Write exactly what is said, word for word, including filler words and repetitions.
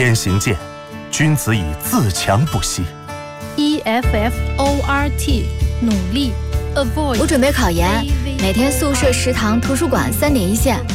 天行健，君子以自强不息。 E F F O R T 努力 Avoid。 我准备考研，每天宿舍、食堂、图书馆三点一线。